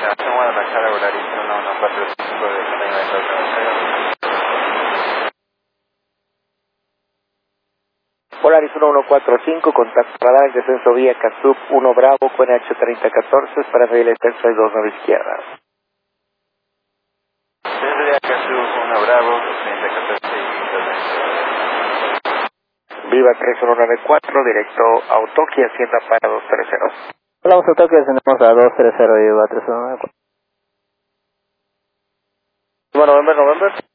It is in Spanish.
Polaris 1145, contacto radar, descenso vía Casup 1 Bravo, QNH 3014, para Vélez 229 izquierda. Vía Casup 1 Bravo, 3014 Viva 3194, directo a Autoqui, Hacienda para 230. Hola, Autoqui, ascendemos a 230, Viva 3194. November.